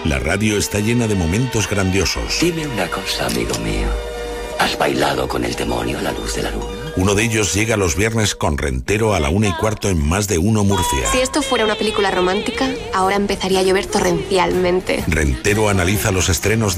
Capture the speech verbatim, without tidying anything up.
La radio está llena de momentos grandiosos. Dime una cosa, amigo mío. ¿Has bailado con el demonio a la luz de la luna? Uno de ellos llega los viernes con Rentero a la una y cuarto en Más de Uno Murcia. Si esto fuera una película romántica, ahora empezaría a llover torrencialmente. Rentero analiza los estrenos de